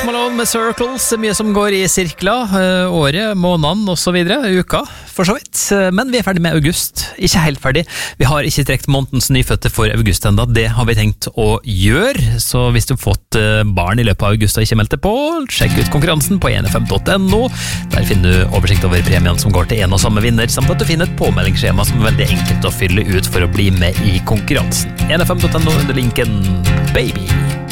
Malone med Circles, mye som går i sirkler, året, måneden og så videre, uka, for så vidt. Men vi er ferdig med august, ikke helt ferdig. Vi har ikke trekt månedens nyfødte for august enda, det har vi tenkt å gjøre. Så hvis du har fått barn i løpet av august og ikke meldt deg på, sjekk ut konkurransen på nfm.no. Der finner du oversikt over premien som går til en og samme vinner, samt at du finner et påmeldingsskjema som er veldig enkelt å fylle ut for å bli med i konkurransen. nfm.no under linken Baby.